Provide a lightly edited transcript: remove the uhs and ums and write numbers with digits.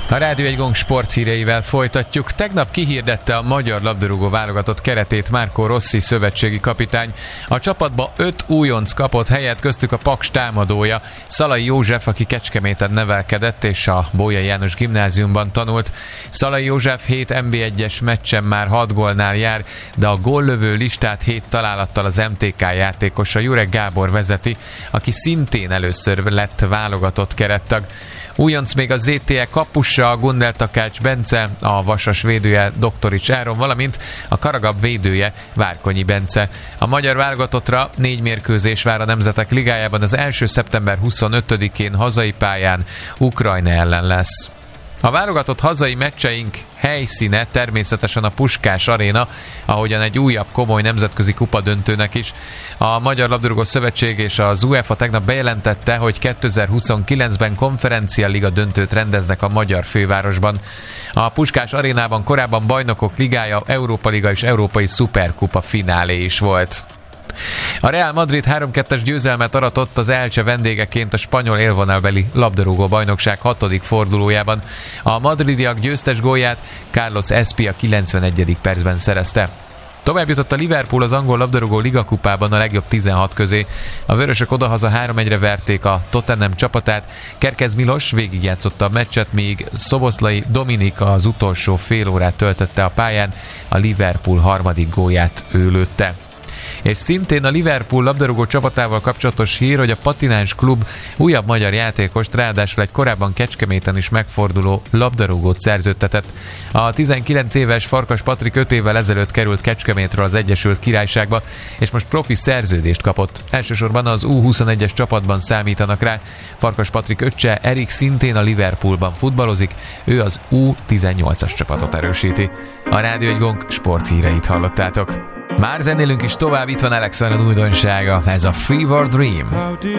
A Rádió 1 Gong sporthíreivel folytatjuk. Tegnap kihirdette a magyar labdarúgó válogatott keretét Marco Rossi szövetségi kapitány. A csapatba 5 újonc kapott helyet, köztük a Paks támadója, Szalai József, aki Kecskeméten nevelkedett és a Bolyai János gimnáziumban tanult. Szalai József 7 NB1-es meccsen már 6 gólnál jár, de a góllövő listát 7 találattal az MTK játékosa Jurek Gábor vezeti, aki szintén először lett válogatott kerettag. Újonc még a ZTE kapusa, a Gundel Takács Bence, a Vasas védője Doktorics Áron, valamint a Karagab védője Várkonyi Bence. A magyar válogatottra 4 mérkőzés vár a Nemzetek Ligájában, az első szeptember 25-én hazai pályán Ukrajna ellen lesz. A válogatott hazai meccseink helyszíne természetesen a Puskás Aréna, ahogyan egy újabb komoly nemzetközi kupadöntőnek is. A Magyar Labdarúgó Szövetség és az UEFA tegnap bejelentette, hogy 2029-ben Konferencia Liga döntőt rendeznek a magyar fővárosban. A Puskás Arénában korábban Bajnokok Ligája, Európa Liga és Európai Szuperkupa finálé is volt. A Real Madrid 3-2-es győzelmet aratott az Elche vendégeként a spanyol élvonalbeli labdarúgó bajnokság 6. fordulójában. A madridiak győztes gólját Carlos Espia 91. percben szerezte. Tovább jutott a Liverpool az angol labdarúgó ligakupában a legjobb 16 közé. A vörösök odahaza 3-1-re verték a Tottenham csapatát. Kerkez Milos végigjátszotta a meccset, míg Szoboszlai Dominik az utolsó fél órát töltötte a pályán, a Liverpool harmadik gólját ő lőtte. És szintén a Liverpool labdarúgó csapatával kapcsolatos hír, hogy a Patináns klub újabb magyar játékost, ráadásul egy korábban Kecskeméten is megforduló labdarúgót szerződtetett. A 19 éves Farkas Patrik 5 évvel ezelőtt került Kecskemétről az Egyesült Királyságba, és most profi szerződést kapott. Elsősorban az U21-es csapatban számítanak rá. Farkas Patrik öccse Erik szintén a Liverpoolban futballozik, ő az U18-as csapatot erősíti. A Rádió 1 Gong sporthíreit hallottátok. Már zenélünk is tovább, itt van Alex Van újdonsága, ez a Fever Dream.